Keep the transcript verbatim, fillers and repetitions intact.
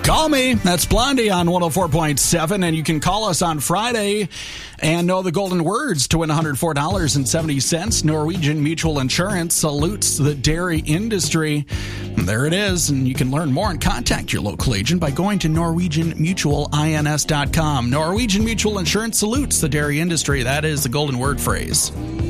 Call me. That's Blondie on one oh four point seven, and you can call us on Friday and know the golden words to win one hundred four dollars and seventy cents. Norwegian Mutual Insurance salutes the dairy industry. And there it is, and you can learn more and contact your local agent by going to norwegian mutual ins dot com. Norwegian Mutual Insurance salutes the dairy industry. That is the golden word phrase.